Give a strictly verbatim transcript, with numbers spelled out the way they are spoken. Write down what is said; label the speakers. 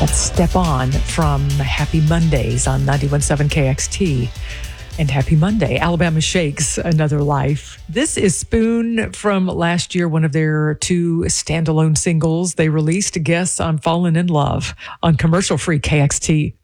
Speaker 1: That's Step On from Happy Mondays on ninety-one point seven K X T. And Happy Monday, Alabama Shakes, Another Life. This is Spoon from last year, one of their two standalone singles they released, Guess I'm Falling in Love on commercial-free K X T.